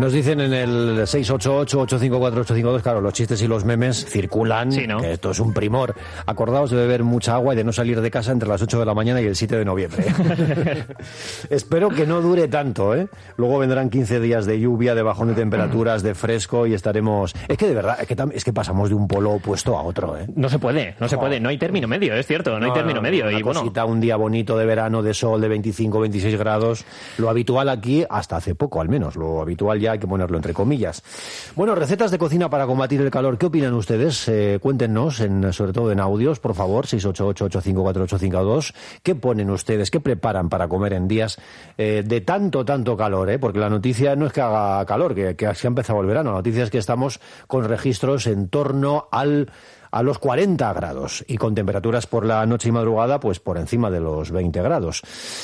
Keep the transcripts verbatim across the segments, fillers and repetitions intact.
Nos dicen en el seis ocho ocho, ocho cinco cuatro, ocho cinco dos, claro, los chistes y los memes circulan, sí, ¿no? Que esto es un primor. Acordaos de beber mucha agua y de no salir de casa entre las ocho de la mañana y el siete de noviembre. Espero que no dure tanto, ¿eh? Luego vendrán quince días de lluvia, de bajón de temperaturas, de fresco y estaremos... Es que de verdad, es que, es que pasamos de un polo opuesto a otro, ¿eh? No se puede, no se puede, no hay término medio, es cierto, no, no hay término no, medio. Una y cosita, bueno, un día bonito de verano, de sol, de veinticinco, veintiséis grados, lo habitual aquí, hasta hace poco al menos, lo habitual ya hay que ponerlo entre comillas. Bueno, recetas de cocina para combatir el calor, ¿qué opinan ustedes? Eh, cuéntenos, en, sobre todo en audios, por favor, seis ocho ocho, ocho cinco cuatro, ocho cinco dos, ¿qué ponen ustedes, qué preparan para comer en días eh, de tanto, tanto calor? Eh? Porque la noticia no es que haga calor, que, que se ha empezado el verano, la noticia es que estamos con registros en torno al... a los cuarenta grados y con temperaturas por la noche y madrugada pues por encima de los veinte grados.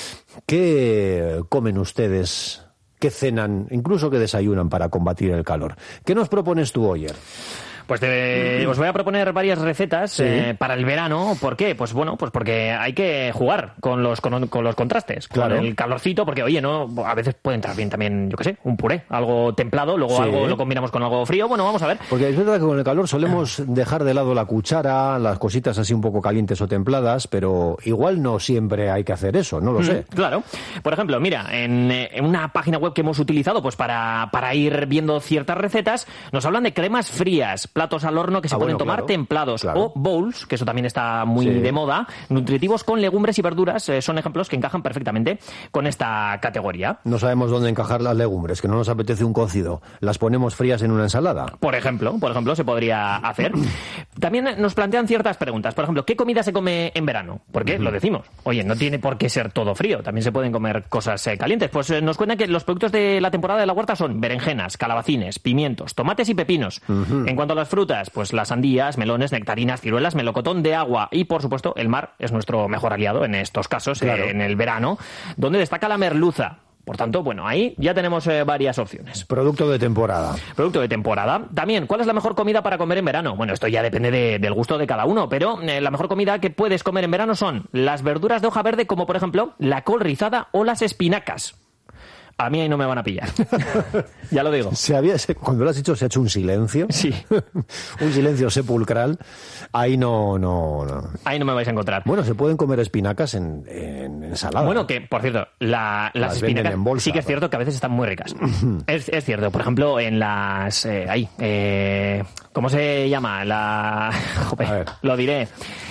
¿Qué comen ustedes? ¿Qué cenan? Incluso qué desayunan para combatir el calor. ¿Qué nos propones tú, Oyer? Pues te, os voy a proponer varias recetas sí. eh, para el verano. ¿Por qué? Pues bueno, pues porque hay que jugar con los con, con los contrastes, claro. Con el calorcito, porque oye, no, a veces puede entrar bien también, yo qué sé, un puré, algo templado, luego sí. algo lo combinamos con algo frío. Bueno, vamos a ver. Porque es verdad que con el calor solemos dejar de lado la cuchara, las cositas así un poco calientes o templadas, pero igual no siempre hay que hacer eso, no lo sé. Mm, claro. Por ejemplo, mira, en, en una página web que hemos utilizado pues para, para ir viendo ciertas recetas, nos hablan de cremas frías, platos al horno que se ah, pueden bueno, tomar claro, templados claro. o bowls, que eso también está muy sí. de moda, nutritivos con legumbres y verduras, eh, son ejemplos que encajan perfectamente con esta categoría. No sabemos dónde encajar las legumbres, que no nos apetece un cocido, las ponemos frías en una ensalada. Por ejemplo, por ejemplo, se podría hacer. También nos plantean ciertas preguntas, por ejemplo, ¿qué comida se come en verano? Porque uh-huh. lo decimos, oye, no tiene por qué ser todo frío, también se pueden comer cosas eh, calientes. Pues eh, nos cuentan que los productos de la temporada de la huerta son berenjenas, calabacines, pimientos, tomates y pepinos. Uh-huh. En cuanto a las frutas, pues las sandías, melones, nectarinas, ciruelas, melocotón de agua y, por supuesto, el mar es nuestro mejor aliado en estos casos, claro. eh, en el verano, donde destaca la merluza. Por tanto, bueno, ahí ya tenemos eh, varias opciones. Producto de temporada. Producto de temporada. También, ¿cuál es la mejor comida para comer en verano? Bueno, esto ya depende de, del gusto de cada uno, pero eh, la mejor comida que puedes comer en verano son las verduras de hoja verde, como por ejemplo la col rizada o las espinacas. A mí ahí no me van a pillar. Ya lo digo. Se había, cuando lo has dicho se ha hecho un silencio. Sí. Un silencio sepulcral. Ahí no, no, no. Ahí no me vais a encontrar. Bueno, se pueden comer espinacas en, en ensalada. Bueno, que, por cierto, la, las, las espinacas en bolsa, sí que es cierto que a veces están muy ricas. es, es cierto. Por ejemplo, en las... Eh, ahí. Eh, ¿Cómo se llama? La... Joder, lo diré.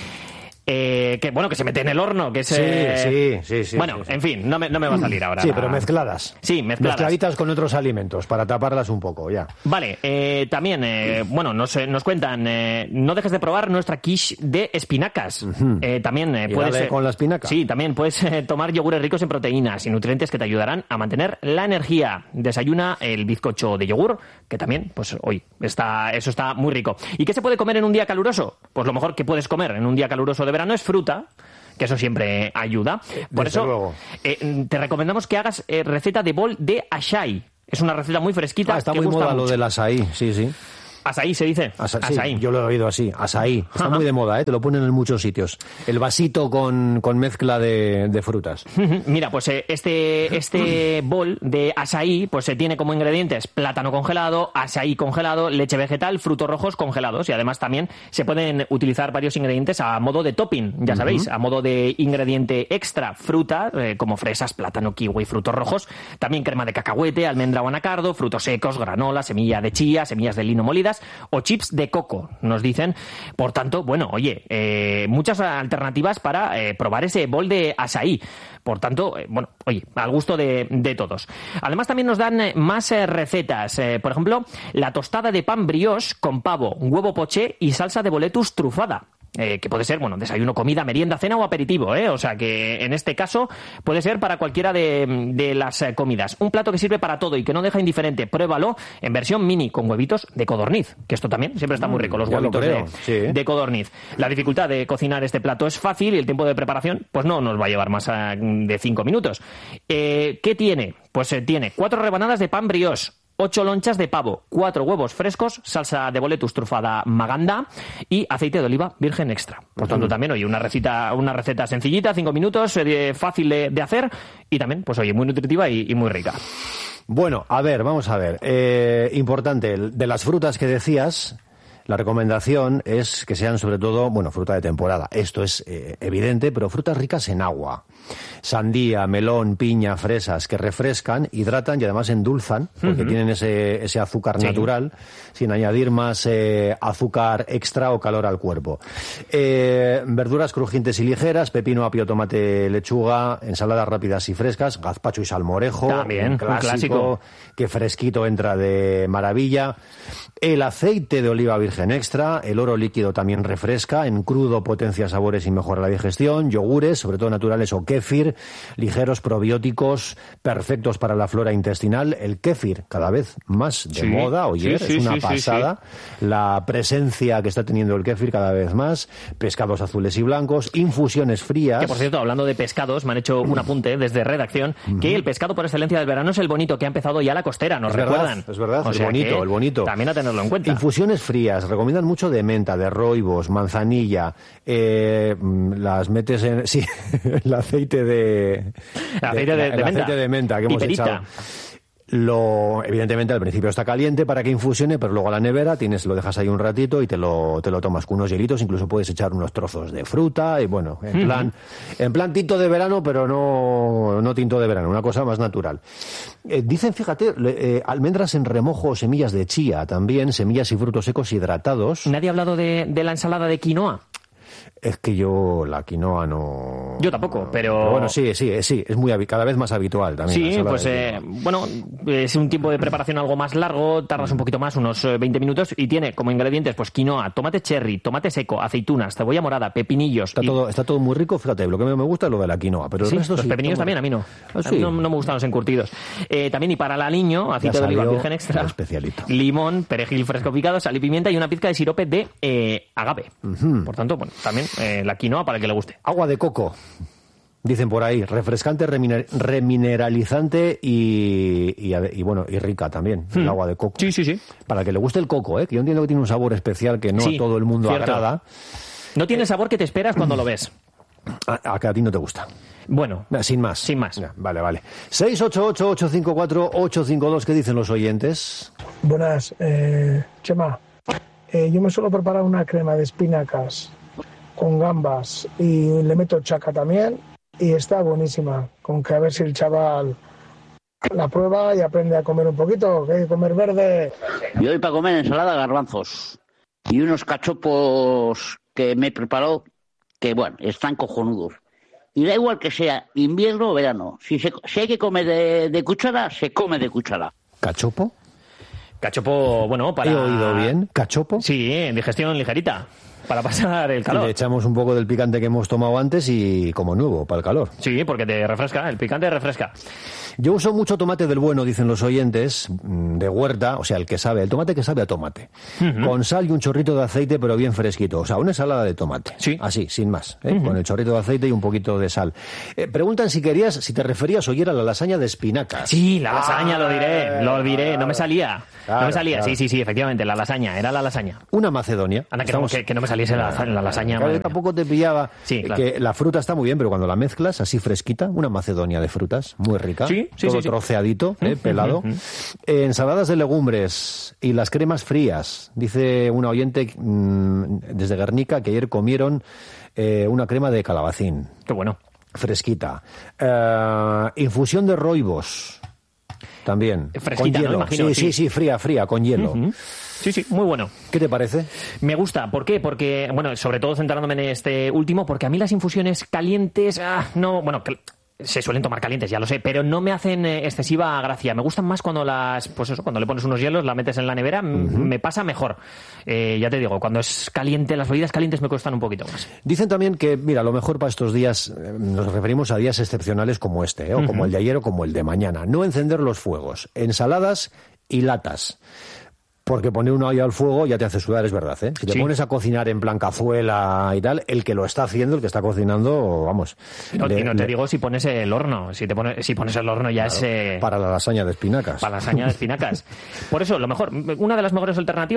Eh, que bueno, que se mete en el horno, que es... Sí, eh... sí, sí, sí. Bueno, sí, sí. en fin, no me, no me va a salir ahora. Sí, la... pero mezcladas. Sí, mezcladas. Mezcladitas con otros alimentos, para taparlas un poco, ya. Vale, eh, también, eh, bueno, nos, nos cuentan, eh, no dejes de probar nuestra quiche de espinacas. Uh-huh. Eh, también eh, puedes... Eh, con la espinaca. Sí, también puedes eh, tomar yogures ricos en proteínas y nutrientes que te ayudarán a mantener la energía. Desayuna el bizcocho de yogur, que también, pues hoy, está, eso está muy rico. ¿Y qué se puede comer en un día caluroso? Pues lo mejor que puedes comer en un día caluroso de verano es fruta, que eso siempre ayuda. Por Desde eso luego. Eh, te recomendamos que hagas eh, receta de bol de açaí. Es una receta muy fresquita. Ah, está que muy gusta moda mucho. lo del açaí, sí, sí. Asaí se dice. Asa, Asaí. Sí, yo lo he oído así, asaí. Está Ajá. muy de moda, ¿eh? Te lo ponen en muchos sitios. El vasito con, con mezcla de, de frutas. Mira, pues eh, este, este bol de asaí pues se eh, tiene como ingredientes plátano congelado, asaí congelado, leche vegetal, frutos rojos congelados y además también se pueden utilizar varios ingredientes a modo de topping, ya sabéis, uh-huh. a modo de ingrediente extra, fruta, eh, como fresas, plátano, kiwi, frutos rojos, también crema de cacahuete, almendra o anacardo, frutos secos, granola, semilla de chía, semillas de lino molidas o chips de coco, nos dicen. Por tanto, bueno, oye, eh, muchas alternativas para eh, probar ese bol de asaí. Por tanto, eh, bueno, oye, al gusto de, de todos. Además, también nos dan eh, más eh, recetas. Eh, por ejemplo, la tostada de pan brioche con pavo, huevo poché y salsa de boletus trufada. Eh, que puede ser, bueno, desayuno, comida, merienda, cena o aperitivo, ¿eh? O sea que en este caso puede ser para cualquiera de, de las eh, comidas. Un plato que sirve para todo y que no deja indiferente. Pruébalo en versión mini con huevitos de codorniz, que esto también siempre está muy rico, los ya huevitos de, sí. de codorniz. La dificultad de cocinar este plato es fácil y el tiempo de preparación pues no nos va a llevar más a, de cinco minutos. Eh, ¿Qué tiene? Pues eh, tiene cuatro rebanadas de pan brioche, ocho lonchas de pavo, cuatro huevos frescos, salsa de boletus trufada maganda y aceite de oliva virgen extra. Por tanto, también, oye, una receta, una receta sencillita, cinco minutos, eh, fácil de, de hacer y también, pues oye, muy nutritiva y, y muy rica. Bueno, a ver, vamos a ver. Eh, importante, de las frutas que decías, la recomendación es que sean sobre todo, bueno, fruta de temporada. Esto es eh, evidente, pero frutas ricas en agua. Sandía, melón, piña, fresas, que refrescan, hidratan y además endulzan, porque uh-huh. tienen ese, ese azúcar sí. natural, sin añadir más eh, azúcar extra o calor al cuerpo. Eh, verduras crujientes y ligeras, pepino, apio, tomate, lechuga, ensaladas rápidas y frescas, gazpacho y salmorejo. También, un clásico, un clásico. Que fresquito entra de maravilla. El aceite de oliva virgen extra, el oro líquido también refresca, en crudo potencia sabores y mejora la digestión, yogures, sobre todo naturales, o kéfir, ligeros probióticos, perfectos para la flora intestinal. El kéfir, cada vez más de sí, moda, oye, sí, es sí, una sí, pasada. Sí, sí. La presencia que está teniendo el kéfir cada vez más, pescados azules y blancos, infusiones frías. Que, por cierto, hablando de pescados, me han hecho un apunte desde redacción, uh-huh. que el pescado por excelencia del verano es el bonito, que ha empezado ya la costera, nos es recuerdan. Verdad, es verdad, o el sea bonito, el bonito. También a tenerlo en cuenta. Infusiones frías, recomiendan mucho de menta, de roibos, manzanilla, eh, las metes en, sí, el aceite de, el aceite de, de, el de aceite menta, de menta que hemos Piperita. echado. Lo, evidentemente al principio está caliente para que infusione, pero luego a la nevera tienes, lo dejas ahí un ratito y te lo, te lo tomas con unos hielitos, incluso puedes echar unos trozos de fruta y bueno, en plan, uh-huh. en plan tinto de verano, pero no, no tinto de verano, una cosa más natural. Eh, dicen, fíjate, eh, almendras en remojo o semillas de chía también, semillas y frutos secos hidratados. ¿Nadie ha hablado de, de la ensalada de quinoa? Es que yo la quinoa no... Yo tampoco, pero... pero bueno, sí, sí, sí, es muy cada vez más habitual también. Sí, pues eh, bueno, es un tiempo de preparación algo más largo, tardas un poquito más, unos veinte minutos, y tiene como ingredientes pues quinoa, tomate cherry, tomate seco, aceitunas, cebolla morada, pepinillos... Está, y... todo, está todo muy rico, fíjate, lo que me gusta es lo de la quinoa, pero el sí, resto los sí, pepinillos toma... también, a mí no. ¿Ah, sí? A mí no, no me gustan los encurtidos. Eh, también, y para el aliño, aceite de oliva virgen extra, especialito. Limón, perejil fresco picado, sal y pimienta y una pizca de sirope de eh, agave. Uh-huh. Por tanto, bueno, también eh, la quinoa para el que le guste. Agua de coco, dicen por ahí, refrescante, reminer- remineralizante y, y, y bueno, y rica también, hmm. el agua de coco. Sí, sí, sí. Para el que le guste el coco, ¿eh? Que yo entiendo que tiene un sabor especial que no sí, a todo el mundo cierto. agrada. No tiene el sabor que te esperas cuando lo ves. A, a que a ti no te gusta. Bueno, sin más. Sin más. Ya, vale, vale. seis ocho ocho, ocho cinco cuatro, ocho cinco dos, ¿qué dicen los oyentes? Buenas, eh, Chema. Eh, yo me suelo preparar una crema de espinacas con gambas y le meto chaca también y está buenísima, con que a ver si el chaval la prueba y aprende a comer un poquito, que hay que comer verde. Yo hoy para comer ensalada garbanzos y unos cachopos que me he preparado que bueno, están cojonudos. Y da igual que sea invierno o verano, si, se, si hay que comer de, de cuchara, se come de cuchara. ¿Cachopo? Cachopo, bueno, para... ¿He oído bien? ¿Cachopo? Sí, digestión ligerita. Para pasar el calor. Y le echamos un poco del picante que hemos tomado antes y como nuevo, para el calor. Sí, porque te refresca, el picante refresca. Yo uso mucho tomate del bueno, dicen los oyentes, de huerta, o sea, el que sabe, el tomate que sabe a tomate. Uh-huh. Con sal y un chorrito de aceite, pero bien fresquito. O sea, una ensalada de tomate. Sí. Así, sin más, ¿eh? Uh-huh. Con el chorrito de aceite y un poquito de sal. Eh, preguntan si querías, si te referías hoy a la lasaña de espinacas. Sí, la lasaña, ah, lo diré, lo diré, no me salía. Claro, no me salía, claro. sí, sí, sí, efectivamente, la lasaña, era la lasaña. Una Macedonia. Anda, que, Estamos... no, que, que no me saliese la, la lasaña. Claro, tampoco te pillaba. Sí, claro. Que la fruta está muy bien, pero cuando la mezclas así fresquita, una Macedonia de frutas, muy rica. Sí, sí, todo sí, troceadito, sí. eh, pelado. Uh-huh. eh, ensaladas de legumbres y las cremas frías. Dice una oyente mmm, desde Guernica que ayer comieron eh, una crema de calabacín. Qué bueno. Fresquita. Eh, infusión de roibos. También. Fresquita, con hielo. ¿no? Imagino, sí, sí, sí, sí, fría, fría, con hielo. Uh-huh. Sí, sí, muy bueno. ¿Qué te parece? Me gusta. ¿Por qué? Porque, bueno, sobre todo centrándome en este último, porque a mí las infusiones calientes, ah, no, bueno, se suelen tomar calientes, ya lo sé, pero no me hacen excesiva gracia. Me gustan más cuando las, pues eso, cuando le pones unos hielos, la metes en la nevera, uh-huh. me pasa mejor. Eh, ya te digo, cuando es caliente, las bebidas calientes me cuestan un poquito más. Dicen también que, mira, a lo mejor para estos días, eh, nos referimos a días excepcionales como este, ¿eh? o uh-huh. como el de ayer o como el de mañana. No encender los fuegos, ensaladas y latas. Porque poner una olla al fuego ya te hace sudar, es verdad, ¿eh? Si te sí. pones a cocinar en plan cazuela y tal, el que lo está haciendo, el que está cocinando, vamos... No, le, y no te le... digo si pones el horno. Si te pones, si pones el horno ya claro, es... Eh... Para la lasaña de espinacas. Para la lasaña de espinacas. Por eso, lo mejor, una de las mejores alternativas,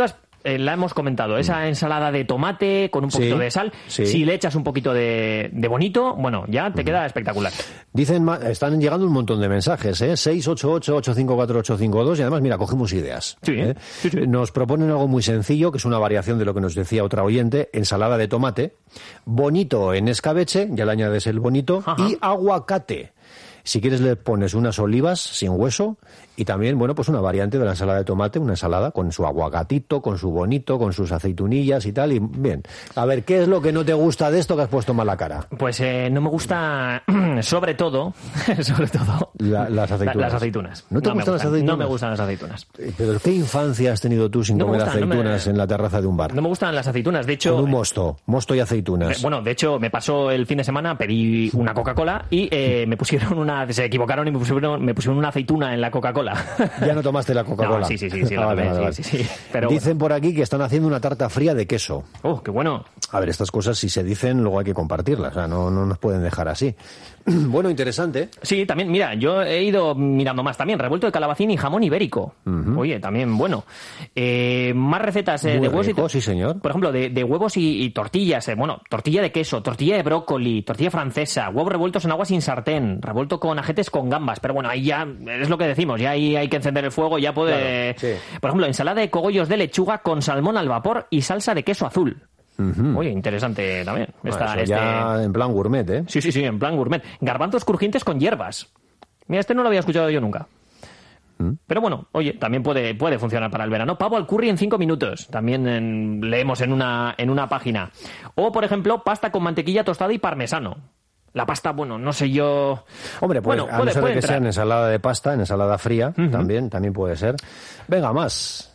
eh, la hemos comentado, esa ensalada de tomate con un poquito Sí, de sal, sí. si le echas un poquito de, de bonito, bueno, ya te queda espectacular. Dicen, ma- están llegando un montón de mensajes, ¿eh? seis ocho ocho, ocho cinco cuatro, ocho cinco dos y además, mira, cogemos ideas. Sí, ¿eh? sí, sí. Nos proponen algo muy sencillo, que es una variación de lo que nos decía otra oyente, ensalada de tomate, bonito en escabeche, ya le añades el bonito, Ajá. y aguacate. Si quieres le pones unas olivas sin hueso y también, bueno, pues una variante de la ensalada de tomate, una ensalada con su aguacatito, con su bonito, con sus aceitunillas y tal. Y bien, a ver, ¿qué es lo que no te gusta de esto que has puesto mal la cara? Pues eh, no me gusta, sobre todo, sobre todo, La- las aceitunas. la- las aceitunas. ¿No te me gustan las aceitunas? No me gustan las aceitunas. Pero ¿qué infancia has tenido tú sin No me comer gustan, no me- aceitunas en la terraza de un bar? No me gustan las aceitunas, de hecho... Con un mosto, mosto y aceitunas. Eh, Bueno, de hecho, me pasó el fin de semana, pedí una Coca-Cola y eh, me pusieron una... Se equivocaron y me pusieron, me pusieron una aceituna en la Coca-Cola. Ya no tomaste la Coca-Cola. No, sí, sí, sí, sí, Ah, la vale, tomé, vale, sí, vale. sí, sí. Pero Dicen por aquí que están haciendo una tarta fría de queso. Oh, qué bueno. A ver, estas cosas si se dicen, luego hay que compartirlas. O sea, no, no nos pueden dejar así. Bueno, interesante. Sí, también, mira, yo he ido mirando más también. Revuelto de calabacín y jamón ibérico. Oye, también bueno. Eh, más recetas eh, Muy de huevos rico, y... sí, señor. Por ejemplo, de, de huevos y, y tortillas. eh, bueno, tortilla de queso, tortilla de brócoli, tortilla francesa, huevos revueltos en agua sin sartén, revuelto con ajetes con gambas. Pero bueno, ahí ya es lo que decimos. Ya ahí hay que encender el fuego, ya puede... Claro, sí. Por ejemplo, ensalada de cogollos de lechuga con salmón al vapor y salsa de queso azul. Oye, interesante también. Bueno, Esta- eso este- ya en plan gourmet, ¿eh? Sí, sí, sí, en plan gourmet. Garbanzos crujientes con hierbas. Mira, este no lo había escuchado yo nunca. Pero bueno, oye, también puede, puede funcionar para el verano. Pavo al curry en cinco minutos. También en- leemos en una, en una página. O, por ejemplo, pasta con mantequilla tostada y parmesano. La pasta, bueno, no sé yo... Hombre, pues bueno, a puede, no ser puede de que sea en entrar. ensalada de pasta, en ensalada fría, también, también puede ser. Venga, más.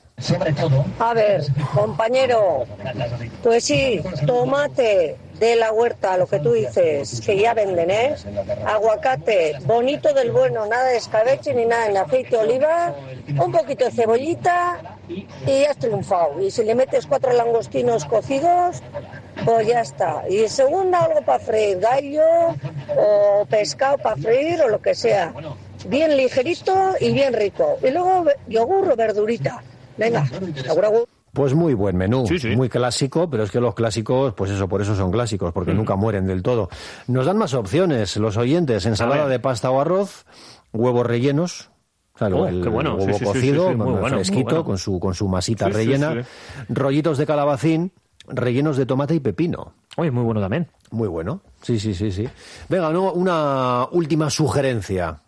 A ver, compañero, pues sí, tomate de la huerta, lo que tú dices, que ya venden, ¿eh? Aguacate, bonito del bueno, nada de escabeche ni nada, en aceite de oliva, un poquito de cebollita y ya has triunfado. Y si le metes cuatro langostinos cocidos, pues ya está. Y segunda, algo para freír, gallo o pescado para freír o lo que sea. Bien ligerito y bien rico. Y luego yogur o verdurita. Venga, agur, agur. Pues muy buen menú, Sí, sí. muy clásico, pero es que los clásicos, pues eso, por eso son clásicos, porque nunca mueren del todo. Nos dan más opciones los oyentes, ensalada ver. de pasta o arroz, huevos rellenos, o sea, Oh, el, qué bueno. el huevo Sí, sí, sí, cocido, sí, sí, muy con- bueno, muy fresquito, bueno. con su con su masita Sí, sí, rellena, sí. rollitos de calabacín, rellenos de tomate y pepino. Oye, muy bueno también. Muy bueno, sí, sí, sí, sí. Venga, no, una última sugerencia.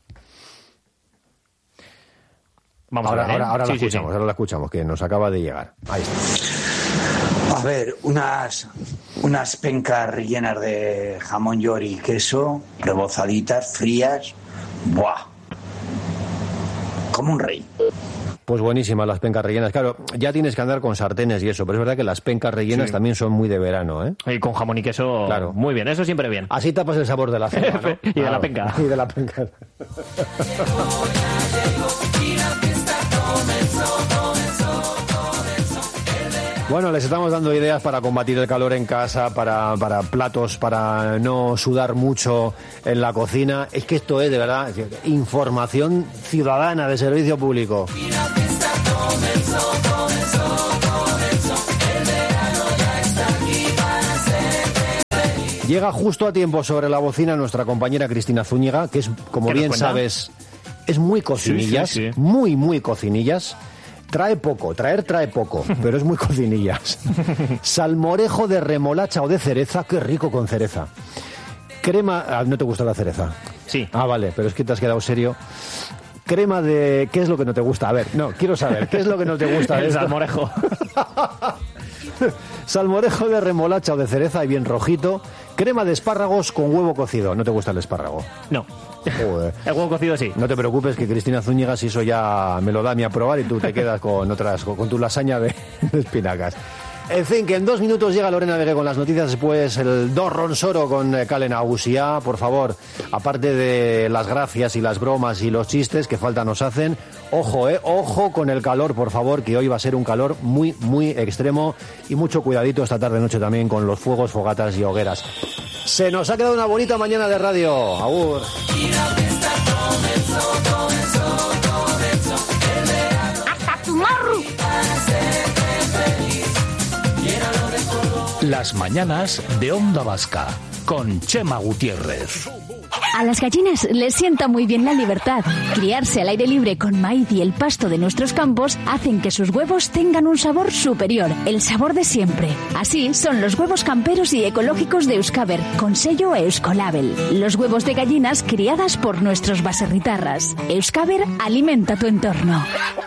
Vamos Ahora, a ver, ¿eh? ahora, ahora Sí, la sí, escuchamos, sí. ahora la escuchamos, que nos acaba de llegar. Ahí está. A ver, unas, unas pencas rellenas de jamón york y queso, rebozaditas, frías. ¡Buah! Como un rey. Pues buenísimas las pencas rellenas. Claro, ya tienes que andar con sartenes y eso, pero es verdad que las pencas rellenas Sí. también son muy de verano, ¿eh? Y con jamón y queso, Claro. muy bien, eso siempre bien. Así tapas el sabor de la cena, ¿no? Y de la penca. Y de la penca. Bueno, les estamos dando ideas para combatir el calor en casa, para, para platos, para no sudar mucho en la cocina. Es que esto es, de verdad, es decir, información ciudadana de servicio público. Llega justo a tiempo sobre la bocina nuestra compañera Cristina Zúñiga, que es, como ¿Qué nos bien cuenta? sabes, es muy cocinillas, Sí, sí, sí. muy, muy cocinillas. Trae poco, traer trae poco, pero es muy cocinillas. Salmorejo de remolacha o de cereza, qué rico con cereza. Crema... ah, ¿no te gusta la cereza? Sí. Ah, vale, pero es que te has quedado serio. Crema de... ¿Qué es lo que no te gusta? A ver, no, quiero saber, ¿qué es lo que no te gusta de El esto? salmorejo. Salmorejo de remolacha o de cereza y bien rojito. Crema de espárragos con huevo cocido. ¿No te gusta el espárrago? No. Joder. El huevo cocido sí. No te preocupes que Cristina Zúñiga, si eso ya me lo da a mí a probar y tú te quedas con otras, con, con tu lasaña de, de espinacas. En fin, que en dos minutos llega Lorena Vegué con las noticias, después el Don Ronsoro con eh, Calen Ausia. Por favor, aparte de las gracias y las bromas y los chistes que falta nos hacen, ojo, eh, ojo con el calor, por favor, que hoy va a ser un calor muy, muy extremo y mucho cuidadito esta tarde-noche también con los fuegos, fogatas y hogueras. Se nos ha quedado una bonita mañana de radio. Agur. ¡Hasta tu morro! Las mañanas de Onda Vasca, con Chema Gutiérrez. A las gallinas les sienta muy bien la libertad. Criarse al aire libre con maíz y el pasto de nuestros campos hacen que sus huevos tengan un sabor superior, el sabor de siempre. Así son los huevos camperos y ecológicos de Euskaber, con sello Euskolabel. Los huevos de gallinas criadas por nuestros baserritarras. Euskaber alimenta tu entorno.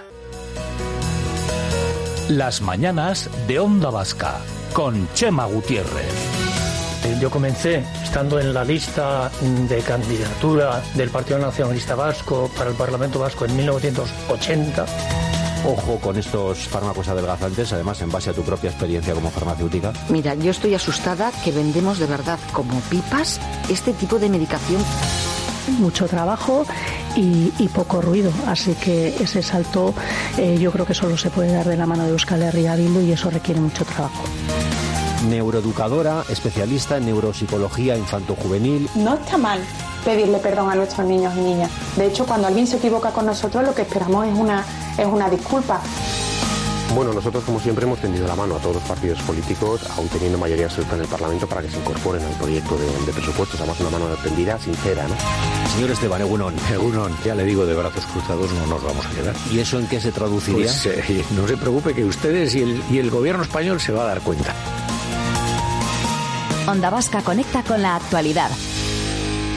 Las mañanas de Onda Vasca, con Chema Gutiérrez. Yo comencé estando en la lista de candidatura del Partido Nacionalista Vasco para el Parlamento Vasco en mil novecientos ochenta. Ojo con estos fármacos adelgazantes, además en base a tu propia experiencia como farmacéutica. Mira, yo estoy asustada que vendemos de verdad como pipas este tipo de medicación. Mucho trabajo y, y poco ruido, así que ese salto eh, yo creo que solo se puede dar de la mano de Euskal Herria Bildu y eso requiere mucho trabajo. Neuroeducadora, especialista en neuropsicología infanto-juvenil. No está mal pedirle perdón a nuestros niños y niñas. De hecho, cuando alguien se equivoca con nosotros, lo que esperamos es una, es una disculpa. Bueno, nosotros como siempre hemos tendido la mano a todos los partidos políticos, aún teniendo mayoría absoluta en el Parlamento, para que se incorporen al proyecto de, de presupuestos. Además, una mano tendida, sincera, ¿no? Señor Esteban, Egunon. Egunon, ya le digo, de brazos cruzados no nos vamos a quedar. ¿Y eso en qué se traduciría? Pues eh, no se preocupe, que ustedes y el, y el gobierno español se va a dar cuenta. Onda Vasca conecta con la actualidad.